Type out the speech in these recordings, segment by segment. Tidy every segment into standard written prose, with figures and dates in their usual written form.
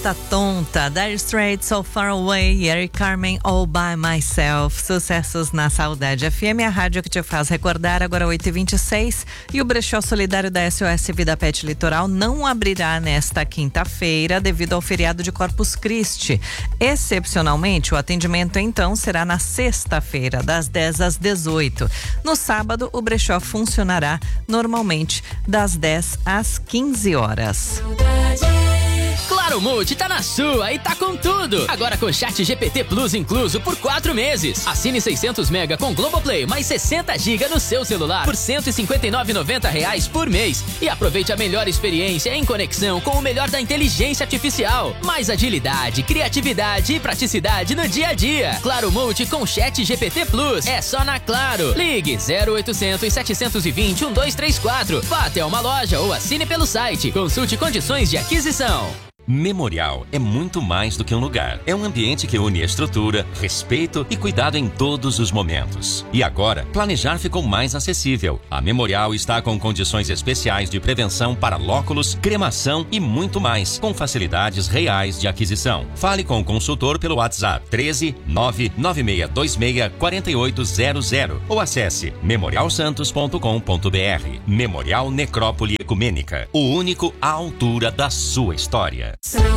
Gata Tonta, Dire Straits, So Far Away, Eric Carmen, All By Myself. Sucessos na Saudade FM, a rádio que te faz recordar. Agora 8h26, e o brechó solidário da SOS Vida Pet Litoral não abrirá nesta quinta-feira devido ao feriado de Corpus Christi. Excepcionalmente, o atendimento então será na sexta-feira, das 10 às 18. No sábado, o brechó funcionará normalmente das 10 às 15 horas. Claro Multi tá na sua e tá com tudo. Agora com Chat GPT Plus incluso por 4 meses. Assine 600 mega com Globoplay mais 60 GB no seu celular por R$ 159,90 por mês. E aproveite a melhor experiência em conexão com o melhor da inteligência artificial. Mais agilidade, criatividade e praticidade no dia a dia. Claro Multi com Chat GPT Plus. É só na Claro. Ligue 0800 720 1234. Vá até uma loja ou assine pelo site. Consulte condições de aquisição. Memorial é muito mais do que um lugar. É um ambiente que une estrutura, respeito e cuidado em todos os momentos. E agora, planejar ficou mais acessível. A Memorial está com condições especiais de prevenção para lóculos, cremação e muito mais, com facilidades reais de aquisição. Fale com o consultor pelo WhatsApp 13 99626 4800 ou acesse memorialsantos.com.br. Memorial Necrópole Ecumênica, o único à altura da sua história.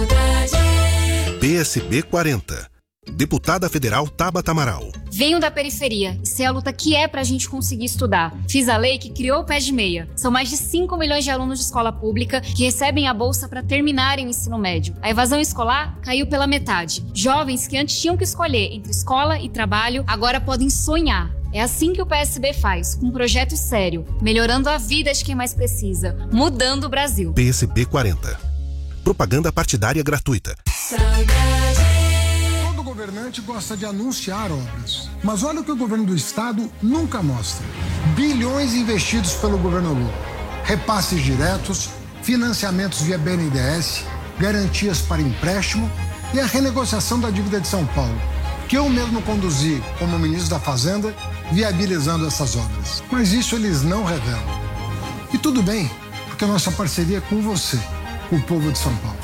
PSB 40. Deputada Federal Tabata Amaral. Venho da periferia e sei a luta que é pra gente conseguir estudar. Fiz a lei que criou o Pé de Meia. São mais de 5 milhões de alunos de escola pública que recebem a bolsa para terminarem o ensino médio. A evasão escolar caiu pela metade. Jovens que antes tinham que escolher entre escola e trabalho, agora podem sonhar. É assim que o PSB faz, com um projeto sério, melhorando a vida de quem mais precisa, mudando o Brasil. PSB 40. Propaganda partidária gratuita. Todo governante gosta de anunciar obras. Mas olha o que o governo do estado nunca mostra. Bilhões investidos pelo governo Lula. Repasses diretos, financiamentos via BNDES, garantias para empréstimo e a renegociação da dívida de São Paulo, que eu mesmo conduzi como ministro da Fazenda, viabilizando essas obras. Mas isso eles não revelam. E tudo bem, porque a nossa parceria é com você, o povo de São Paulo.